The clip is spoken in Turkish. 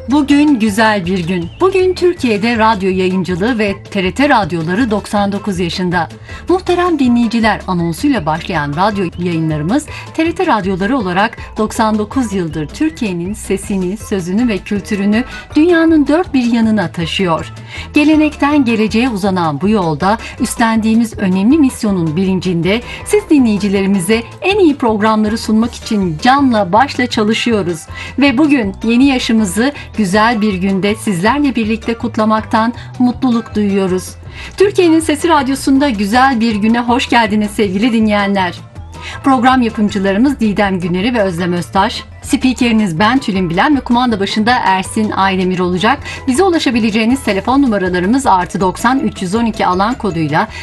Bugün güzel bir gün. Bugün Türkiye'de radyo yayıncılığı ve TRT radyoları 99 yaşında. Muhterem dinleyiciler, anonsuyla başlayan radyo yayınlarımız TRT radyoları olarak 99 yıldır Türkiye'nin sesini, sözünü ve kültürünü dünyanın dört bir yanına taşıyor. Gelenekten geleceğe uzanan bu yolda üstlendiğimiz önemli misyonun bilincinde siz dinleyicilerimize en iyi programları sunmak için canla başla çalışıyoruz. Ve bugün yeni yaşımızı güzel bir günde sizlerle birlikte kutlamaktan mutluluk duyuyoruz. Türkiye'nin Sesi Radyosu'nda güzel bir güne hoş geldiniz sevgili dinleyenler. Program yapımcılarımız Didem Güneri ve Özlem Öztaş, spikeriniz ben Tülin Bilen ve kumanda başında Ersin Aydemir olacak. Bize ulaşabileceğiniz telefon numaralarımız +90 312 alan koduyla